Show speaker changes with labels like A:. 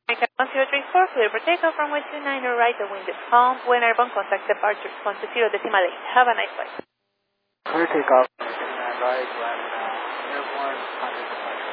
A: American 1034, clear for takeoff, runway 29, right, the wind is calm. When airborne, contact departure, 120 decimal 8. Have a nice flight.
B: Clear takeoff.
C: Right, airborne, contact